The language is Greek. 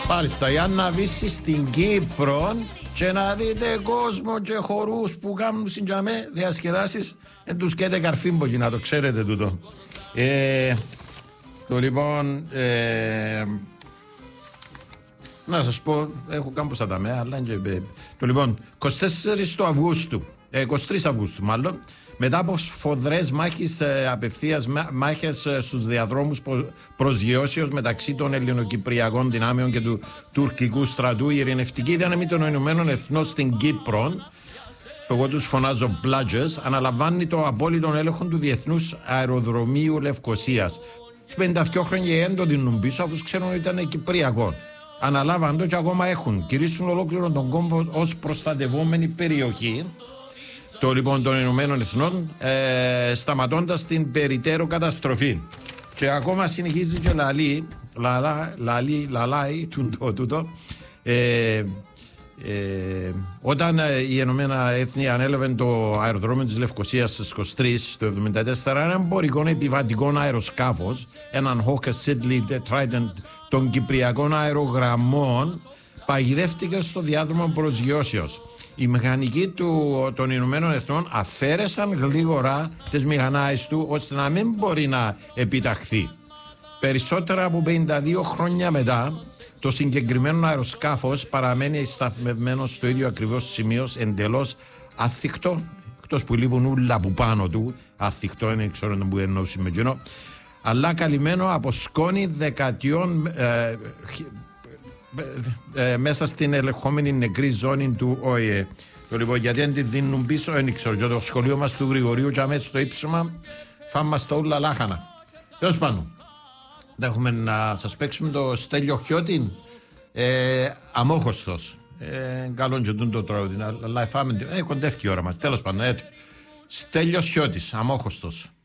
Μάλιστα, η Άννα Βύση στην Κύπρο και να δείτε κόσμο και χορούς που κάνουν συντιαμέ διασκεδάσεις εν τους καίτε καρφίμπογοι, να το ξέρετε τούτο. Το λοιπόν, να σας πω, έχω κάμποσα τα μέα, αλλά το λοιπόν, 24 του Αυγούστου, 23 Αυγούστου μάλλον, μετά από σφοδρές μάχες, απευθείας μάχες στους διαδρόμους προσγειώσεως μεταξύ των ελληνοκυπριακών δυνάμεων και του τουρκικού στρατού, η ειρηνευτική δύναμη των Ηνωμένων Εθνών στην Κύπρο, που εγώ τους φωνάζω Bludgers, αναλαμβάνει το απόλυτο έλεγχο του Διεθνούς Αεροδρομίου Λευκωσίας. Τους 52 χρόνια δεν το δίνουν πίσω, αφού ξέρουν ότι ήταν κυπριακό. Αναλάβαν το και ακόμα έχουν. Κηρύσσουν ολόκληρο τον κόμβο ως προστατευόμενη περιοχή το λοιπόν των Ηνωμένων Εθνών, σταματώντας την περιττέρω καταστροφή. Και ακόμα συνεχίζει και λαλάει τούτο. Όταν οι Ηνωμένα Έθνη ανέλαβαν το αεροδρόμιο της Λευκωσίας στις 23 το 1974, ένα εμπορικό επιβατικό αεροσκάφος, έναν Hawker Siddeley Trident των κυπριακών αερογραμμών, παγιδεύτηκε στο διάδρομο προσγειώσεως. Οι μηχανικοί των Ηνωμένων Εθνών αφαίρεσαν γλίγορα τις μηχανάες του, ώστε να μην μπορεί να επιταχθεί. Περισσότερα από 52 χρόνια μετά, το συγκεκριμένο αεροσκάφος παραμένει σταθμευμένο στο ίδιο ακριβώς σημείο, εντελώς αθικτό, εκτός που λείπουν ούλα από πάνω του, αθικτό είναι, ξέρω που εννοούσε με εκείνο, αλλά καλυμμένο από σκόνη δεκατιών μέσα στην ελεγχόμενη νεκρή ζώνη του ΟΗΕ. Λοιπόν, γιατί αν τη δίνουν πίσω, δεν ξέρω, και το σχολείο μας του Γρηγορίου και αμέσως στο ύψωμα φάμε μας τα ούλα λάχανα. Τέλος πάντων, έχουμε να σας παίξουμε το Στέλιο Χιώτη, Αμόχωστος. Καλό και το τραγούδι, αλλά φάμε, κοντεύει η ώρα μας. Τέλος πάντων, Στέλιος Χιώτης, Αμόχωστος.